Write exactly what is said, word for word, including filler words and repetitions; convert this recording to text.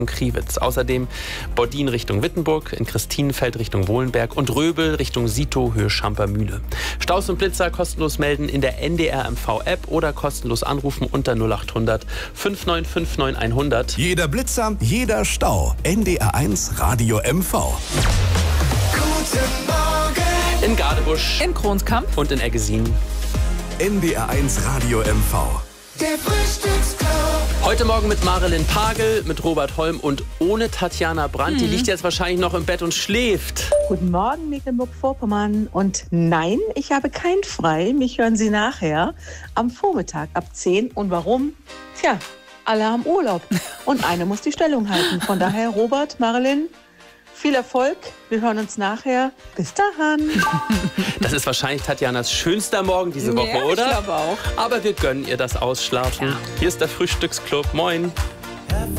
Kriwitz. Außerdem Bordin Richtung Wittenburg, in Christinenfeld Richtung Wohlenberg und Röbel Richtung Sito, Höhe Schamper-Mühle. Staus und Blitzer kostenlos melden in der N D R M V-App oder kostenlos anrufen unter null acht hundert fünf neun fünf neun hundert. Jeder Blitzer, jeder Stau. N D R eins Radio M V. Guten Morgen! In Gadebusch, in Kronskamp und in Eggesin. N D R eins Radio M V. Der Frühstücksclub. Heute Morgen mit Marilyn Pagel, mit Robert Holm und ohne Tatjana Brandt. Mhm. Die liegt jetzt wahrscheinlich noch im Bett und schläft. Guten Morgen, Mecklenburg-Vorpommern. Und nein, ich habe kein Frei. Mich hören Sie nachher am Vormittag ab zehn. Und warum? Tja, alle haben Urlaub. Und eine muss die Stellung halten. Von daher, Robert, Marilyn, viel Erfolg. Wir hören uns nachher. Bis dahin. Das ist wahrscheinlich Tatjanas schönster Morgen diese Woche, ja, oder? Ich glaube auch. Aber wir gönnen ihr das Ausschlafen. Ja. Hier ist der Frühstücksclub. Moin.